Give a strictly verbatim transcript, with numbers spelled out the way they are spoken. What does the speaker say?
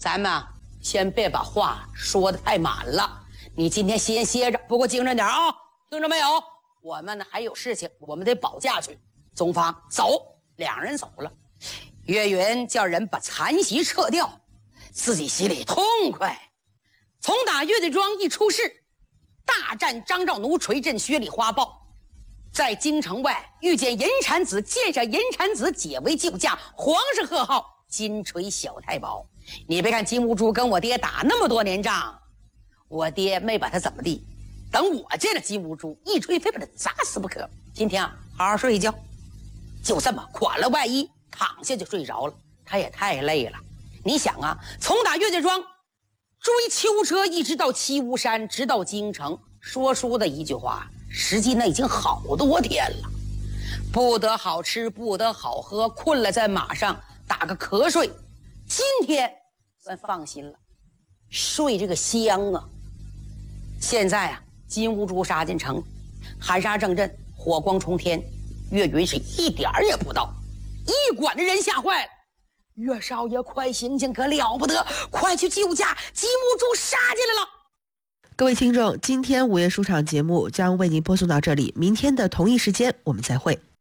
咱们先别把话说得太满了，你今天先歇着，不过精神点啊，听着没有？我们呢还有事情，我们得保驾去。宗芳走，两人走了。岳云叫人把残席撤掉，自己心里痛快。从打岳家庄一出事，大战张兆奴，锤震薛里花豹，在京城外遇见银产子，见上银产子，解为救驾，皇上贺号金锤小太保。你别看金兀术跟我爹打那么多年仗，我爹没把他怎么地。等我见了金兀术，一锤非把他砸死不可。今天啊，好好睡一觉，就这么款了外衣，躺下就睡着了。他也太累了。你想啊，从打岳家庄追囚车一直到七巫山，直到京城，说书的一句话，实际那已经好多天了。不得好吃，不得好喝，困了在马上打个瞌睡。今天算放心了，睡这个香啊。现在啊，金兀术杀进城，含沙正阵，火光冲天，岳云是一点儿也不到，驿馆的人吓坏了。岳少爷快醒醒，可了不得，快去救驾，金兀术杀进来了。 各位听众，今天午夜书场节目将为您播送到这里，明天的同一时间我们再会。